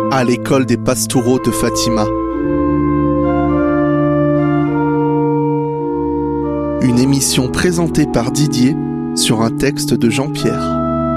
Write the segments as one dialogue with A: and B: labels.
A: à l'école des Pastoureaux de Fatima. Une émission présentée par Didier sur un texte de Jean-Pierre.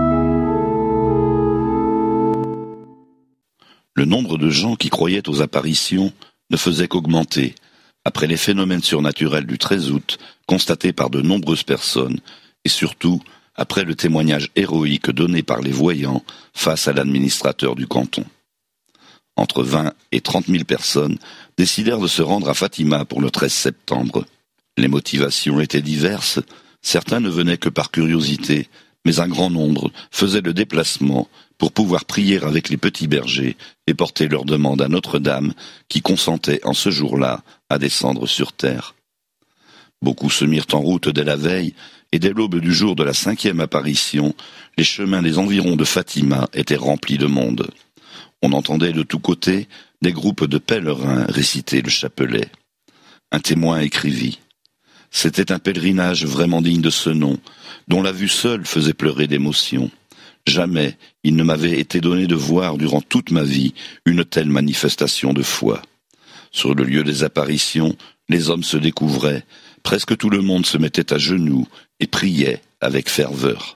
B: Le nombre de gens qui croyaient aux apparitions ne faisait qu'augmenter après les phénomènes surnaturels du 13 août constatés par de nombreuses personnes et surtout après le témoignage héroïque donné par les voyants face à l'administrateur du canton. Entre 20 et 30 000 personnes décidèrent de se rendre à Fatima pour le 13 septembre. Les motivations étaient diverses, certains ne venaient que par curiosité, mais un grand nombre faisaient le déplacement pour pouvoir prier avec les petits bergers et porter leur demande à Notre-Dame qui consentait en ce jour-là à descendre sur terre. Beaucoup se mirent en route dès la veille et dès l'aube du jour de la 5e apparition, les chemins des environs de Fatima étaient remplis de monde. On entendait de tous côtés des groupes de pèlerins réciter le chapelet. Un témoin écrivit « C'était un pèlerinage vraiment digne de ce nom, dont la vue seule faisait pleurer d'émotion. Jamais il ne m'avait été donné de voir durant toute ma vie une telle manifestation de foi. Sur le lieu des apparitions, les hommes se découvraient, presque tout le monde se mettait à genoux et priait avec ferveur.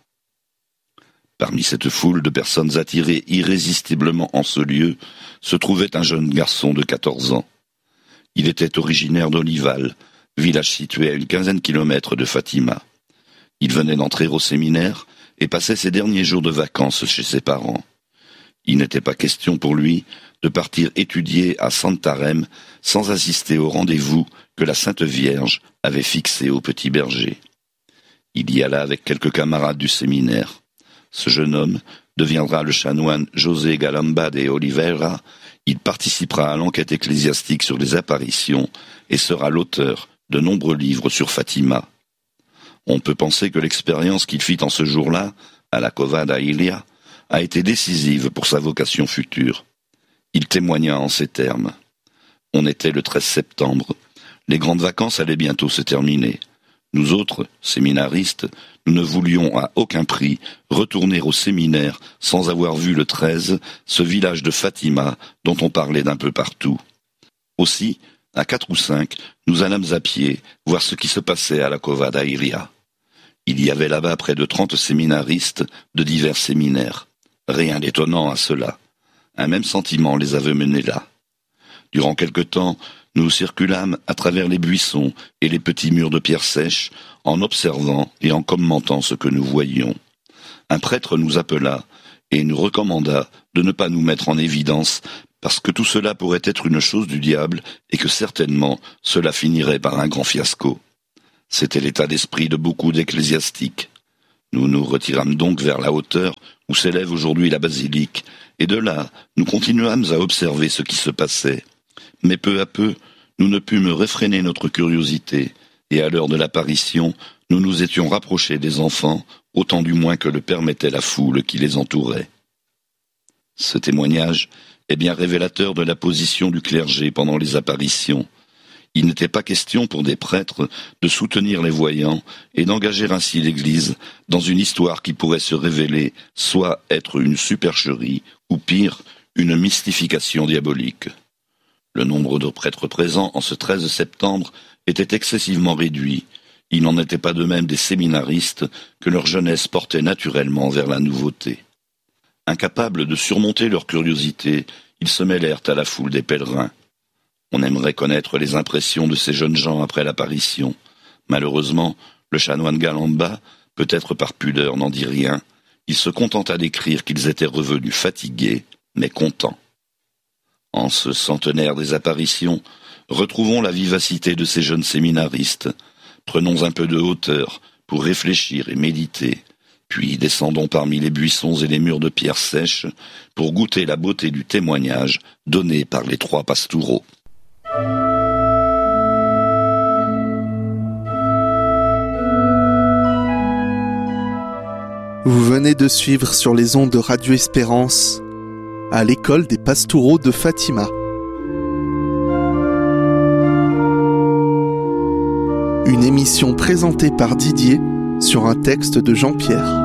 B: Parmi cette foule de personnes attirées irrésistiblement en ce lieu, se trouvait un jeune garçon de 14 ans. Il était originaire d'Olival, village situé à une 15aine de kilomètres de Fatima. Il venait d'entrer au séminaire et passait ses derniers jours de vacances chez ses parents. Il n'était pas question pour lui de partir étudier à Santarém sans assister au rendez-vous que la Sainte Vierge avait fixé au petit berger. Il y alla avec quelques camarades du séminaire. Ce jeune homme deviendra le chanoine José Galamba de Oliveira. Il participera à l'enquête ecclésiastique sur les apparitions et sera l'auteur de nombreux livres sur Fatima. On peut penser que l'expérience qu'il fit en ce jour-là, à la Cova da Ilia, a été décisive pour sa vocation future. Il témoigna en ces termes. On était le 13 septembre. Les grandes vacances allaient bientôt se terminer. Nous autres, séminaristes, nous ne voulions à aucun prix retourner au séminaire sans avoir vu le 13, ce village de Fatima dont on parlait d'un peu partout. Aussi, à 4 ou 5, nous allâmes à pied voir ce qui se passait à la Cova da Ilia. Il y avait là-bas près de 30 séminaristes de divers séminaires. Rien d'étonnant à cela. Un même sentiment les avait menés là. Durant quelque temps, nous circulâmes à travers les buissons et les petits murs de pierre sèche, en observant et en commentant ce que nous voyions. Un prêtre nous appela et nous recommanda de ne pas nous mettre en évidence parce que tout cela pourrait être une chose du diable et que certainement cela finirait par un grand fiasco. C'était l'état d'esprit de beaucoup d'ecclésiastiques. Nous nous retirâmes donc vers la hauteur où s'élève aujourd'hui la basilique, et de là, nous continuâmes à observer ce qui se passait. Mais peu à peu, nous ne pûmes réfréner notre curiosité, et à l'heure de l'apparition, nous nous étions rapprochés des enfants, autant du moins que le permettait la foule qui les entourait. Ce témoignage est bien révélateur de la position du clergé pendant les apparitions. Il n'était pas question pour des prêtres de soutenir les voyants et d'engager ainsi l'Église dans une histoire qui pourrait se révéler soit être une supercherie ou pire, une mystification diabolique. Le nombre de prêtres présents en ce 13 septembre était excessivement réduit. Il n'en était pas de même des séminaristes que leur jeunesse portait naturellement vers la nouveauté. Incapables de surmonter leur curiosité, ils se mêlèrent à la foule des pèlerins. On aimerait connaître les impressions de ces jeunes gens après l'apparition. Malheureusement, le chanoine Galamba, peut-être par pudeur, n'en dit rien. Il se contenta d'écrire qu'ils étaient revenus fatigués, mais contents. En ce centenaire des apparitions, retrouvons la vivacité de ces jeunes séminaristes. Prenons un peu de hauteur pour réfléchir et méditer, puis descendons parmi les buissons et les murs de pierre sèche pour goûter la beauté du témoignage donné par les 3 pastoureaux.
A: Vous venez de suivre sur les ondes de Radio Espérance à l'école des Pastoureaux de Fatima. Une émission présentée par Didier sur un texte de Jean-Pierre.